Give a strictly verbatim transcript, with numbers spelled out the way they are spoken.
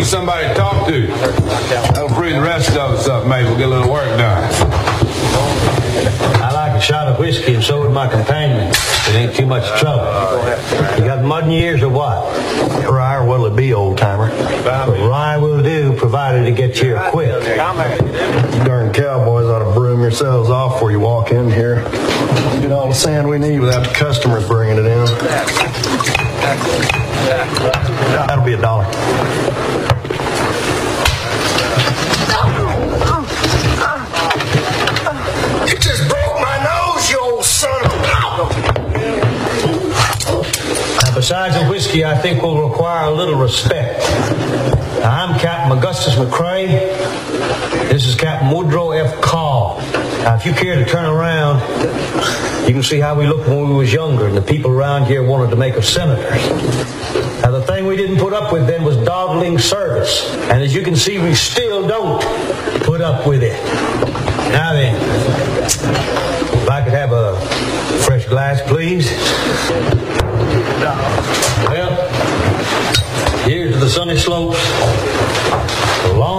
somebody to talk to. That'll free the rest of us up, maybe we'll get a little work done. I like a shot of whiskey, and so would my companion. It ain't too much trouble. You got mud in your ears or what? Rye, or what'll it be, old-timer? Rye will do, provided it gets here quick. You darn cowboys ought to broom yourselves off before you walk in here. Get all the sand we need without the customers bringing it in. That'll be a dollar. You just broke my nose, you old son of a... Now, besides the whiskey, I think we'll require a little respect. Now, I'm Captain Augustus McCrae. This is Captain Woodrow F. Call. Now, if you care to turn around, you can see how we looked when we was younger, and the people around here wanted to make us senators. Now, the thing we didn't put up with then was dawdling service. And as you can see, we still don't put up with it. Now then, if I could have a fresh glass, please. Well, here's to the sunny slopes, the long